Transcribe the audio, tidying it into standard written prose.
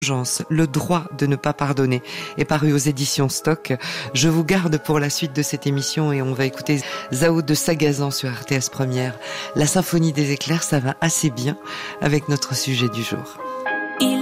Le droit de ne pas pardonner est paru aux éditions Stock. Je vous garde pour la suite de cette émission et on va écouter Zao de Sagazan sur RTS Première. La symphonie des éclairs, ça va assez bien avec notre sujet du jour.